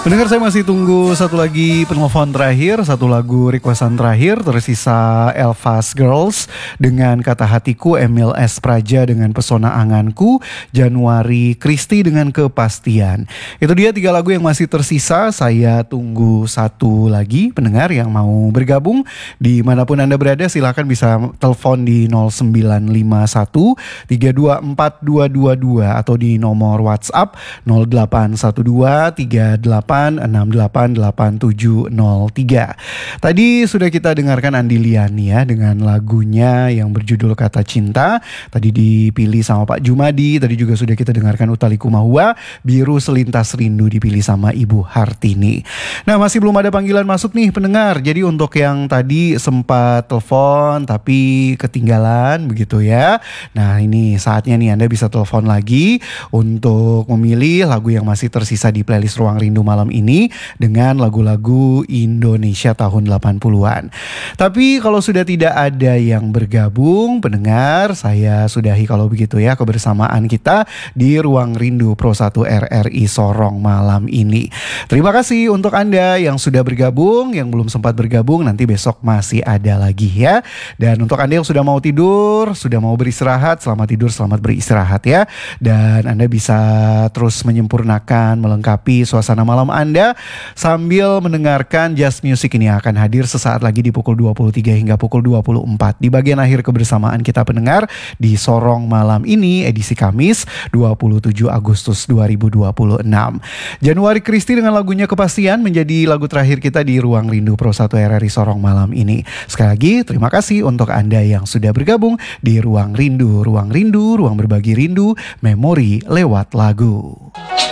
Pendengar, saya masih tunggu satu lagi penelpon terakhir, satu lagu requestan terakhir. Tersisa Elvas Girls dengan Kata Hatiku, Emil S. Praja dengan Pesona Anganku, Januari Kristi dengan Kepastian. Itu dia 3 lagu yang masih tersisa. Saya tunggu satu lagi pendengar yang mau bergabung. Dimanapun Anda berada, silahkan bisa telepon di 0951 324222 atau di nomor WhatsApp 0812 38 688703. Tadi sudah kita dengarkan Andi Liani ya dengan lagunya yang berjudul Kata Cinta. Tadi dipilih sama Pak Jumadi. Tadi juga sudah kita dengarkan Utha Likumahua, Biru Selintas Rindu dipilih sama Ibu Hartini. Nah, masih belum ada panggilan masuk nih pendengar. Jadi untuk yang tadi sempat telepon tapi ketinggalan begitu ya. Nah, ini saatnya nih Anda bisa telepon lagi untuk memilih lagu yang masih tersisa di playlist Ruang Rindu malam ini dengan lagu-lagu Indonesia tahun 80-an. Tapi kalau sudah tidak ada yang bergabung, pendengar, saya sudahi kalau begitu ya kebersamaan kita di Ruang Rindu Pro 1 RRI Sorong malam ini. Terima kasih untuk Anda yang sudah bergabung, yang belum sempat bergabung, nanti besok masih ada lagi ya. Dan untuk Anda yang sudah mau tidur, sudah mau beristirahat, selamat tidur, selamat beristirahat ya. Dan Anda bisa terus menyempurnakan, melengkapi suasana malam Anda sambil mendengarkan Just Music ini akan hadir sesaat lagi di pukul 23 hingga pukul 24 di bagian akhir kebersamaan kita pendengar di Sorong malam ini edisi Kamis 27 Agustus 2026. Januari Kristi dengan lagunya Kepastian menjadi lagu terakhir kita di Ruang Rindu Pro 1 RRI Sorong malam ini. Sekali lagi terima kasih untuk Anda yang sudah bergabung di Ruang Rindu, ruang berbagi rindu, memori lewat lagu.